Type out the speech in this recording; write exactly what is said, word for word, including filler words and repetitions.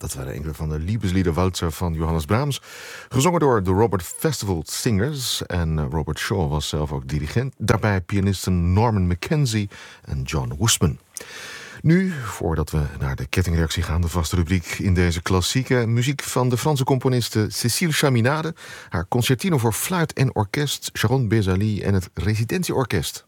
Dat waren enkele van de Liebesliederwalzer van Johannes Brahms. Gezongen door de Robert Festival Singers. En Robert Shaw was zelf ook dirigent. Daarbij pianisten Norman Mackenzie en John Woosman. Nu, voordat we naar de kettingreactie gaan, de vaste rubriek in deze klassieke muziek van de Franse componiste Cécile Chaminade. Haar concertino voor fluit en orkest, Sharon Bezali en het Residentieorkest.